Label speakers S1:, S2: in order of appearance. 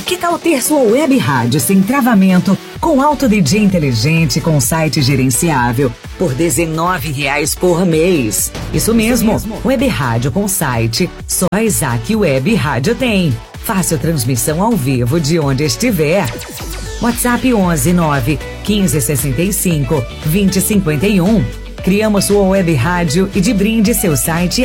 S1: Que tal ter sua web rádio sem travamento, com alto DJ inteligente, com site gerenciável, por R$19 por mês? Isso mesmo, web rádio com site, só a Isaac Web Rádio tem. Fácil transmissão ao vivo de onde estiver. WhatsApp 11 9 15 65 20 51. Criamos sua web rádio e de brinde seu site